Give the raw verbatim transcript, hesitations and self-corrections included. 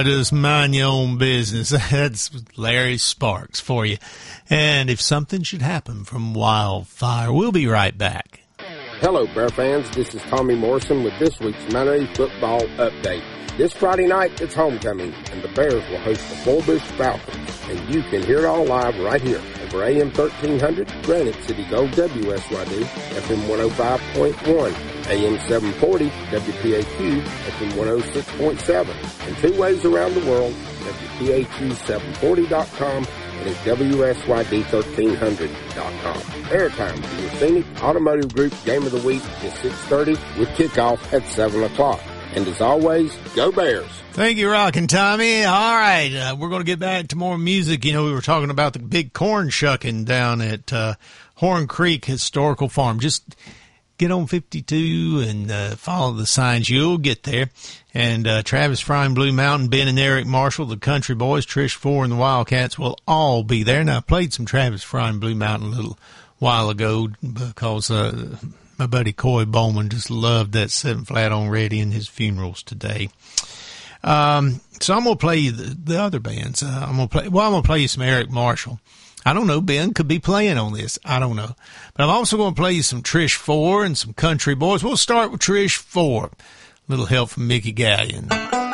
Just mind your own business. That's Larry Sparks for you. And if something should happen from wildfire, we'll be right back. Hello, Bear fans. This is Tommy Morrison with this week's Monterey Football Update. This Friday night, it's homecoming, and the Bears will host the Bullbush Falcons. And you can hear it all live right here over A M thirteen hundred, Granite City Gold W S Y D, F M one oh five point one, A M seven forty, W P A Q, F M one oh six point seven, and two ways around the world, W P A Q seven forty dot com and at W S Y D thirteen hundred dot com. Airtime for your Scenic Automotive Group Game of the Week is six thirty with kickoff at seven o'clock. And as always, go Bears. Thank you, Rockin' Tommy. All right, uh, we're going to get back to more music. You know, we were talking about the big corn shucking down at uh, Horn Creek Historical Farm. Just get on fifty-two and uh, follow the signs. You'll get there. And uh, Travis Fry and Blue Mountain, Ben and Eric Marshall, the Country Boys, Trish Four, and the Wildcats will all be there. Now, I played some Travis Fry and Blue Mountain a little while ago because uh, my buddy Coy Bowman just loved that seven flat on Ready in his funerals today. Um, so I'm going to play you the, the other bands. Uh, I'm going to play, well, I'm going to play you some Eric Marshall. I don't know, Ben could be playing on this. I don't know. But I'm also going to play you some Trish Four and some Country Boys. We'll start with Trish Four. A little help from Mickey Gallion.